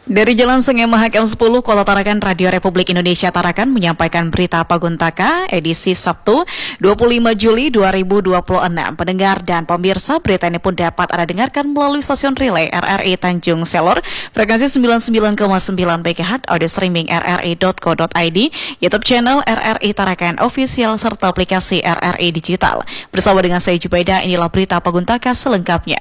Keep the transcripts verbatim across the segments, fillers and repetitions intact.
Dari Jalan Sungai Mahakam sepuluh, Kota Tarakan, Radio Republik Indonesia Tarakan menyampaikan berita Paguntaka edisi Sabtu dua puluh lima Juli dua ribu dua puluh enam. Pendengar dan pemirsa, berita ini pun dapat Anda dengarkan melalui stasiun relay R R I Tanjung Selor, frekuensi sembilan puluh sembilan koma sembilan MHz, audio streaming r r i dot co dot i d, YouTube channel R R I Tarakan Official, serta aplikasi R R I Digital. Bersama dengan saya Jubaida, inilah berita Paguntaka selengkapnya.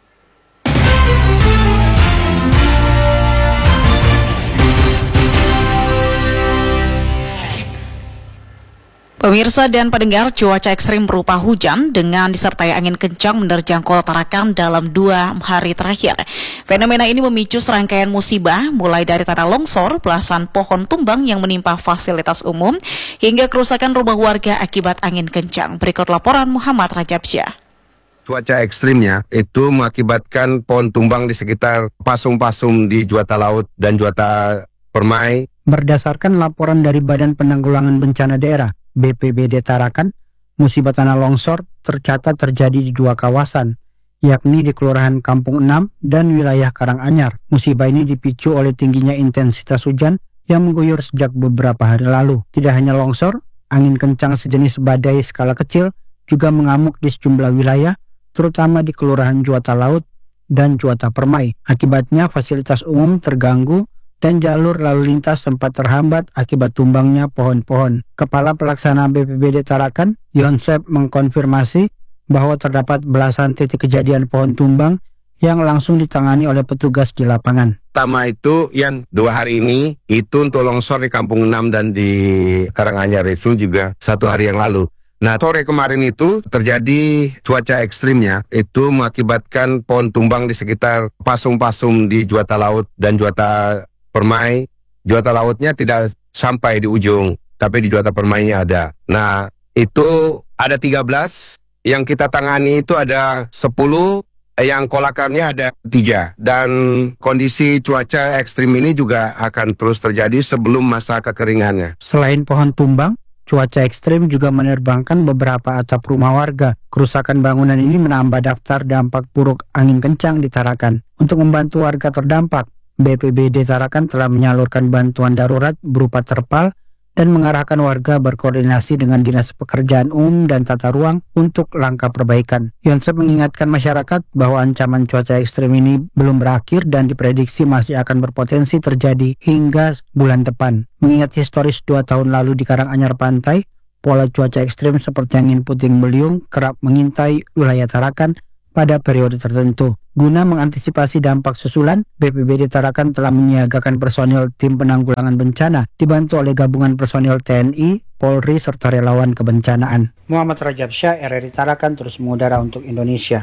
Pemirsa dan pendengar, cuaca ekstrim berupa hujan dengan disertai angin kencang menerjang Kota Tarakan dalam dua hari terakhir. Fenomena ini memicu serangkaian musibah, mulai dari tanah longsor, belasan pohon tumbang yang menimpa fasilitas umum, hingga kerusakan rumah warga akibat angin kencang. Berikut laporan Muhammad Rajabsyah. Cuaca ekstrimnya itu mengakibatkan pohon tumbang di sekitar pasum-pasum di Juwata Laut dan Juwata Permai. Berdasarkan laporan dari Badan Penanggulangan Bencana Daerah B P B D Tarakan, musibah tanah longsor tercatat terjadi di dua kawasan, yakni di Kelurahan Kampung enam dan wilayah Karanganyar. Musibah ini dipicu oleh tingginya intensitas hujan yang mengguyur sejak beberapa hari lalu. Tidak hanya longsor, angin kencang sejenis badai skala kecil juga mengamuk di sejumlah wilayah, terutama di Kelurahan Juwata Laut dan Juwata Permai. Akibatnya fasilitas umum terganggu dan jalur lalu lintas sempat terhambat akibat tumbangnya pohon-pohon. Kepala Pelaksana B P B D Tarakan, Yonsep, mengkonfirmasi bahwa terdapat belasan titik kejadian pohon tumbang yang langsung ditangani oleh petugas di lapangan. Pertama itu yang dua hari ini, itu untuk longsor di Kampung enam dan di Karanganyar itu juga satu hari yang lalu. Nah, sore kemarin itu terjadi cuaca ekstrimnya, itu mengakibatkan pohon tumbang di sekitar pasum-pasum di Juwata Laut dan Juwata Permai. Juwata Lautnya tidak sampai di ujung, tapi di Juwata Permainya ada. Nah, itu ada tiga belas, yang kita tangani itu ada sepuluh, yang kolakarnya ada tiga. Dan kondisi cuaca ekstrim ini juga akan terus terjadi sebelum masa kekeringannya. Selain pohon tumbang, cuaca ekstrim juga menerbangkan beberapa atap rumah warga. Kerusakan bangunan ini menambah daftar dampak buruk angin kencang di Tarakan. Untuk membantu warga terdampak, B P B D Tarakan telah menyalurkan bantuan darurat berupa terpal dan mengarahkan warga berkoordinasi dengan Dinas Pekerjaan Umum dan Tata Ruang untuk langkah perbaikan. Yonsep mengingatkan masyarakat bahwa ancaman cuaca ekstrim ini belum berakhir dan diprediksi masih akan berpotensi terjadi hingga bulan depan. Mengingat historis dua tahun lalu di Karanganyar Pantai, pola cuaca ekstrim seperti angin puting beliung kerap mengintai wilayah Tarakan pada periode tertentu. Guna mengantisipasi dampak susulan, B P B D Tarakan telah menyiagakan personil tim penanggulangan bencana dibantu oleh gabungan personil T N I, Polri, serta relawan kebencanaan. Muhammad Rajabsyah, R R I Tarakan, terus mengudara untuk Indonesia.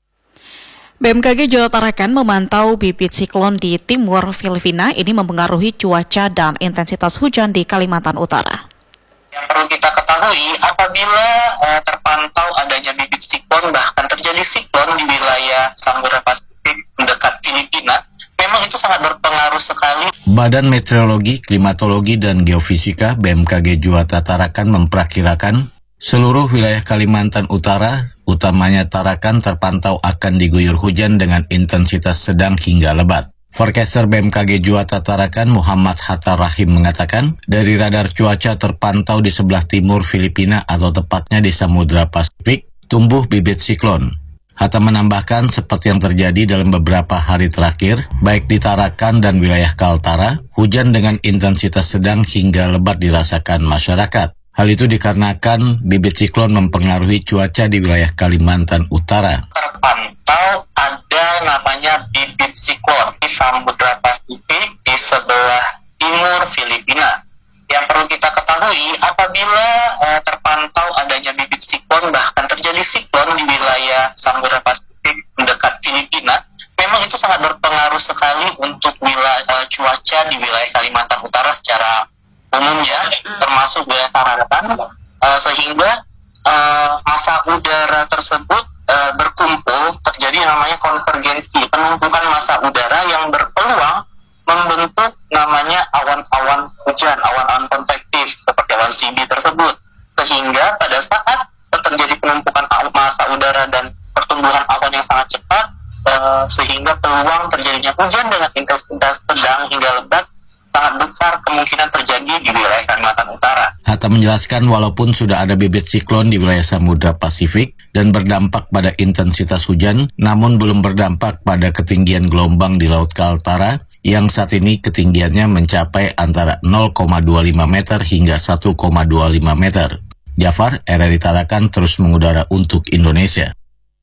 B M K G Jawa Tarakan memantau bibit siklon di timur Filipina. Ini mempengaruhi cuaca dan intensitas hujan di Kalimantan Utara. Yang perlu kita ketahui, apabila uh, terpantau adanya bibit siklon, bahkan terjadi siklon di wilayah Samudra Pasifik mendekat Filipina, memang itu sangat berpengaruh sekali. Badan Meteorologi, Klimatologi, dan Geofisika B M K G Jawa Tarakan memperkirakan seluruh wilayah Kalimantan Utara, utamanya Tarakan, terpantau akan diguyur hujan dengan intensitas sedang hingga lebat. Forecaster B M K G Jawa Tarakan Muhammad Hatta Rahim mengatakan, dari radar cuaca terpantau di sebelah timur Filipina atau tepatnya di Samudra Pasifik, tumbuh bibit siklon. Hatta menambahkan, seperti yang terjadi dalam beberapa hari terakhir, baik di Tarakan dan wilayah Kaltara, hujan dengan intensitas sedang hingga lebat dirasakan masyarakat. Hal itu dikarenakan bibit siklon mempengaruhi cuaca di wilayah Kalimantan Utara. Terpantau ada namanya bibit siklon di Samudra Pasifik di sebelah timur Filipina. Yang perlu kita ketahui, apabila uh, terpantau adanya bibit siklon, bahkan terjadi siklon di wilayah Samudra Pasifik mendekat Filipina, memang itu sangat berpengaruh sekali untuk wilayah uh, cuaca di wilayah Kalimantan Utara secara umumnya, termasuk wilayah Tarakan, uh, sehingga uh, massa udara tersebut uh, berkumpul, terjadi namanya konvergensi, penumpukan massa udara yang berpeluang membentuk namanya awan-awan hujan, awan-awan konvektif seperti awan C B tersebut, sehingga pada saat terjadi penumpukan massa udara dan pertumbuhan awan yang sangat cepat, uh, sehingga peluang terjadi adanya hujan dengan intensitas sedang hingga lebat sangat besar kemungkinan terjadi di wilayah Kalimantan Utara. Hatta menjelaskan walaupun sudah ada bibit siklon di wilayah Samudra Pasifik dan berdampak pada intensitas hujan, namun belum berdampak pada ketinggian gelombang di Laut Kaltara yang saat ini ketinggiannya mencapai antara nol koma dua lima meter hingga satu koma dua lima meter. Jafar, R R I Tarakan terus mengudara untuk Indonesia.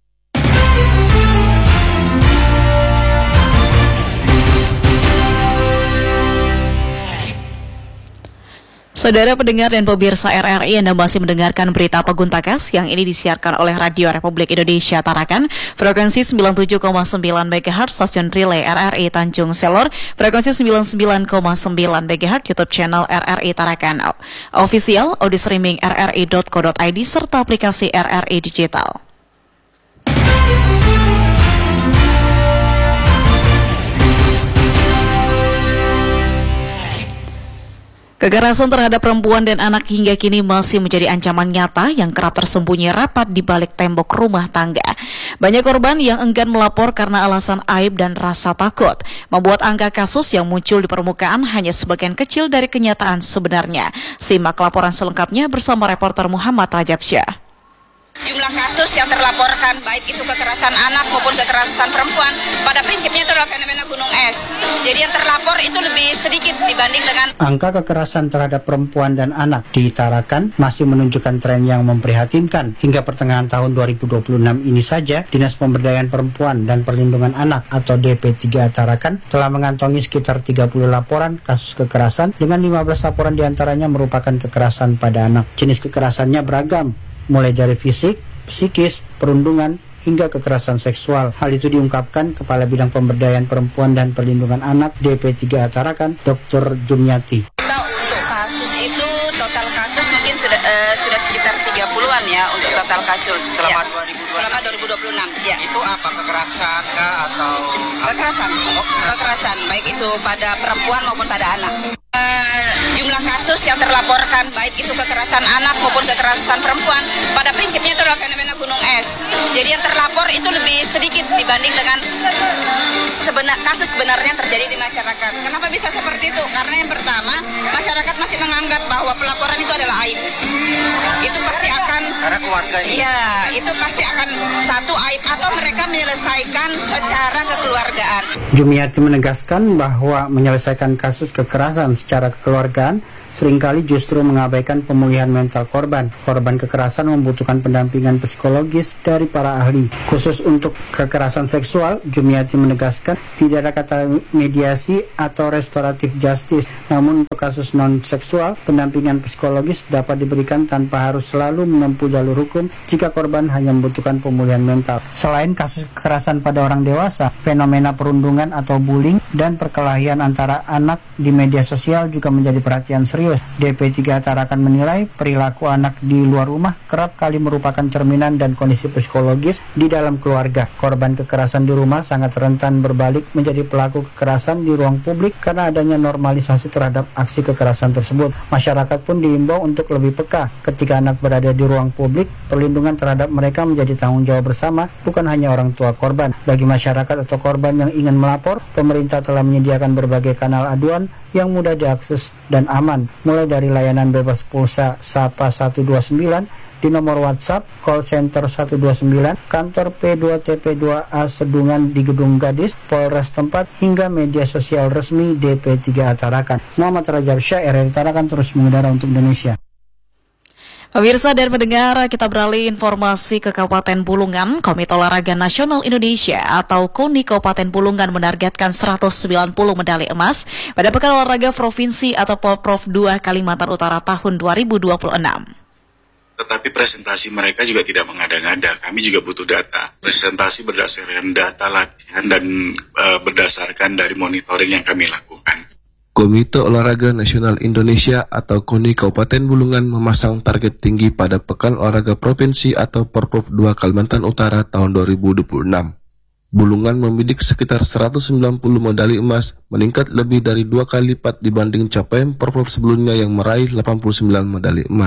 Saudara pendengar dan pemirsa R R I, Anda masih mendengarkan berita Paguntakas yang ini disiarkan oleh Radio Republik Indonesia Tarakan, frekuensi sembilan puluh tujuh koma sembilan megahertz, stasiun relay R R I Tanjung Selor, frekuensi sembilan puluh sembilan koma sembilan megahertz, YouTube channel R R I Tarakan, official, audio streaming r r i dot co dot i d, serta aplikasi R R I Digital. Kekerasan terhadap perempuan dan anak hingga kini masih menjadi ancaman nyata yang kerap tersembunyi rapat di balik tembok rumah tangga. Banyak korban yang enggan melapor karena alasan aib dan rasa takut, membuat angka kasus yang muncul di permukaan hanya sebagian kecil dari kenyataan sebenarnya. Simak laporan selengkapnya bersama reporter Muhammad Rajab Syah. Jumlah kasus yang terlaporkan baik itu kekerasan anak maupun kekerasan perempuan pada prinsipnya itu adalah fenomena gunung es. Jadi yang terlapor itu lebih sedikit dibanding dengan angka kekerasan terhadap perempuan dan anak di Tarakan masih menunjukkan tren yang memprihatinkan. Hingga pertengahan tahun dua ribu dua puluh enam ini saja, Dinas Pemberdayaan Perempuan dan Perlindungan Anak atau D P tiga Tarakan telah mengantongi sekitar tiga puluh laporan kasus kekerasan dengan lima belas laporan diantaranya merupakan kekerasan pada anak. Jenis kekerasannya beragam, mulai dari fisik, psikis, perundungan, hingga kekerasan seksual. Hal itu diungkapkan Kepala Bidang Pemberdayaan Perempuan dan Perlindungan Anak D P tiga Tarakan, Doktor Jumyati. Untuk kasus itu total kasus mungkin sudah uh, sudah sekitar tiga puluhan ya untuk total kasus. Selama ya. dua ribu dua puluh enam. Selama dua ribu dua puluh enam. Ya. Itu apa, kekerasan kah atau kekerasan? Oh, kekerasan baik itu pada perempuan maupun pada anak. Uh, jumlah kasus yang terlaporkan baik itu kekerasan anak maupun kekerasan perempuan pada prinsipnya itu adalah fenomena gunung es. Jadi yang terlapor itu lebih sedikit dibanding dengan sebenar, kasus sebenarnya yang terjadi di masyarakat. Kenapa bisa seperti itu? Karena yang pertama, masyarakat masih menganggap bahwa pelaporan itu adalah aib. Itu pasti akan karena keluarga ini. Iya, itu pasti akan satu aib atau mereka menyelesaikan secara kekeluargaan. Jumyati menegaskan bahwa menyelesaikan kasus kekerasan secara kekeluargaan seringkali justru mengabaikan pemulihan mental korban. Korban kekerasan membutuhkan pendampingan psikologis dari para ahli. Khusus untuk kekerasan seksual, Jumyati menegaskan tidak ada kata mediasi atau restoratif justice. Namun untuk kasus non-seksual, pendampingan psikologis dapat diberikan tanpa harus selalu menempuh jalur hukum jika korban hanya membutuhkan pemulihan mental. Selain kasus kekerasan pada orang dewasa, fenomena perundungan atau bullying dan perkelahian antara anak di media sosial juga menjadi perhatian serius. D P tiga Tarakan menilai perilaku anak di luar rumah kerap kali merupakan cerminan dan kondisi psikologis di dalam keluarga. Korban kekerasan di rumah sangat rentan berbalik menjadi pelaku kekerasan di ruang publik karena adanya normalisasi terhadap aksi kekerasan tersebut. Masyarakat pun diimbau untuk lebih peka ketika anak berada di ruang publik. Perlindungan terhadap mereka menjadi tanggung jawab bersama, bukan hanya orang tua korban. Bagi masyarakat atau korban yang ingin melapor, pemerintah telah menyediakan berbagai kanal aduan yang mudah diakses dan aman, mulai dari layanan bebas pulsa Sapa satu dua sembilan di nomor WhatsApp, call center satu dua sembilan, kantor P dua T P dua A Sedungan di Gedung Gadis, Polres tempat, hingga media sosial resmi D P tiga Tarakan. Muhammad Rajab Syah, R R I Tarakan terus mengudara untuk Indonesia. Pemirsa dan pendengar, kita beralih informasi ke Kabupaten Bulungan. Komite Olahraga Nasional Indonesia atau KONI Kabupaten Bulungan menargetkan seratus sembilan puluh medali emas pada Pekan Olahraga Provinsi atau Porprov dua Kalimantan Utara tahun dua ribu dua puluh enam. Tetapi presentasi mereka juga tidak mengada-ngada. Kami juga butuh data. Presentasi berdasarkan data latihan dan uh, berdasarkan dari monitoring yang kami lakukan. Komite Olahraga Nasional Indonesia atau KONI Kabupaten Bulungan memasang target tinggi pada Pekan Olahraga Provinsi atau Porprov dua Kalimantan Utara tahun dua ribu dua puluh enam. Bulungan membidik sekitar seratus sembilan puluh medali emas, meningkat lebih dari dua kali lipat dibanding capaian Porprov sebelumnya yang meraih delapan puluh sembilan medali emas.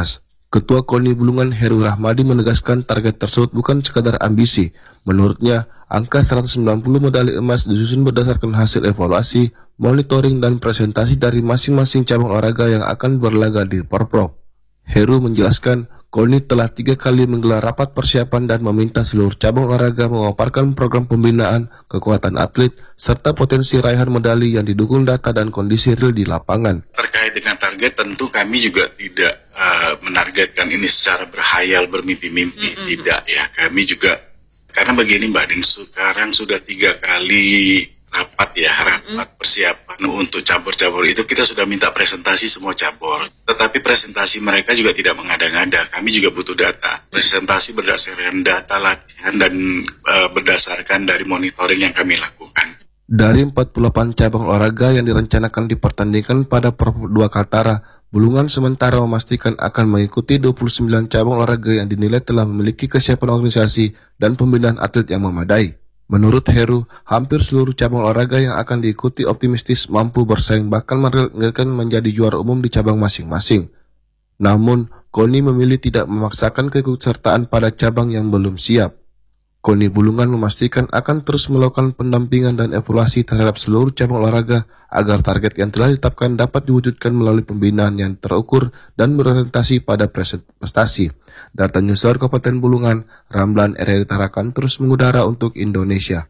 Ketua KONI Bulungan Heru Rahmadi menegaskan target tersebut bukan sekadar ambisi. Menurutnya, angka seratus sembilan puluh medali emas disusun berdasarkan hasil evaluasi, monitoring, dan presentasi dari masing-masing cabang olahraga yang akan berlaga di Porprov. Heru menjelaskan, KONI telah tiga kali menggelar rapat persiapan dan meminta seluruh cabang olahraga memaparkan program pembinaan, kekuatan atlet, serta potensi raihan medali yang didukung data dan kondisi real di lapangan. Terkait dengan target, tentu kami juga tidak uh, menargetkan ini secara berhayal, bermimpi-mimpi. Mm-hmm. Tidak ya, kami juga, karena begini Mbak Ding, sekarang sudah tiga kali rapat ya, rapat persiapan untuk cabur-cabur itu kita sudah minta presentasi semua cabur. Tetapi presentasi mereka juga tidak mengada-ngada, kami juga butuh data. Presentasi berdasarkan data latihan dan uh, berdasarkan dari monitoring yang kami lakukan. Dari empat puluh delapan cabang olahraga yang direncanakan dipertandingkan pada Porprov dua Kaltara, Bulungan sementara memastikan akan mengikuti dua puluh sembilan cabang olahraga yang dinilai telah memiliki kesiapan organisasi dan pembinaan atlet yang memadai. Menurut Heru, hampir seluruh cabang olahraga yang akan diikuti optimistis mampu bersaing bahkan menargetkan menjadi juara umum di cabang masing-masing. Namun, KONI memilih tidak memaksakan keikutsertaan pada cabang yang belum siap. KONI Bulungan memastikan akan terus melakukan pendampingan dan evaluasi terhadap seluruh cabang olahraga agar target yang telah ditetapkan dapat diwujudkan melalui pembinaan yang terukur dan berorientasi pada prestasi. Data Newsroom Kabupaten Bulungan, Ramlan R R I Tarakan terus mengudara untuk Indonesia.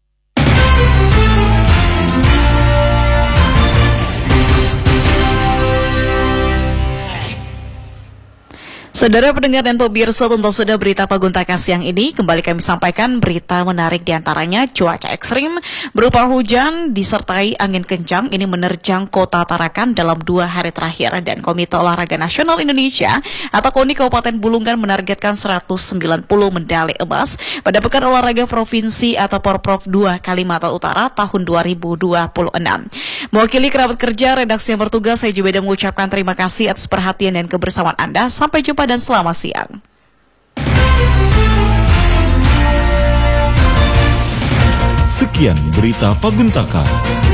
Saudara pendengar dan pemirsa, tentu sudah berita Paguntaka siang ini. Kembali kami sampaikan berita menarik diantaranya cuaca ekstrim berupa hujan disertai angin kencang ini menerjang kota Tarakan dalam dua hari terakhir. Dan Komite Olahraga Nasional Indonesia atau KONI Kabupaten Bulungan menargetkan seratus sembilan puluh medali emas pada Pekan Olahraga Provinsi atau Porprov dua Kalimantan Utara tahun dua ribu dua puluh enam. Mewakili kerabat kerja redaksi yang bertugas, saya juga mengucapkan terima kasih atas perhatian dan kebersamaan Anda. Sampai jumpa dan selamat siang. Sekian berita Paguntaka.